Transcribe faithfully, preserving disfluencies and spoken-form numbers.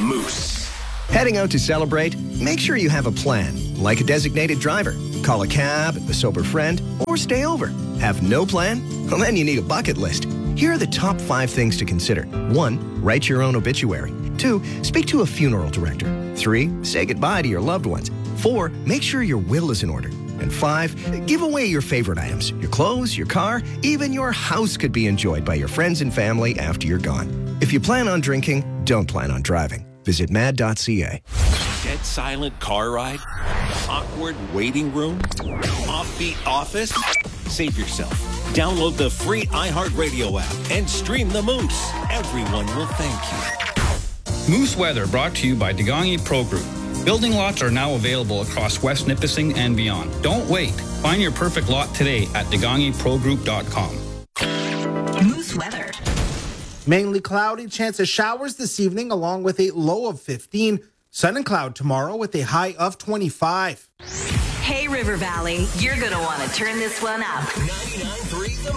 Moose. Heading out to celebrate? Make sure you have a plan, like a designated driver. Call a cab, a sober friend, or stay over. Have no plan? Well, then you need a bucket list. Here are the top five things to consider. One, write your own obituary. Two, speak to a funeral director. Three, say goodbye to your loved ones. Four, make sure your will is in order. And five, give away your favorite items. Your clothes, your car, even your house could be enjoyed by your friends and family after you're gone. If you plan on drinking, don't plan on driving. Visit mad dot c a. Dead silent car ride? Awkward waiting room? Offbeat office? Save yourself. Download the free iHeartRadio app and stream the Moose. Everyone will thank you. Moose Weather brought to you by Degani Pro Group. Building lots are now available across West Nipissing and beyond. Don't wait. Find your perfect lot today at degani pro group dot com. Moose Weather. Mainly cloudy, chance of showers this evening along with a low of fifteen. Sun and cloud tomorrow with a high of twenty-five. Hey, River Valley, you're going to want to turn this one up. ninety-nine point three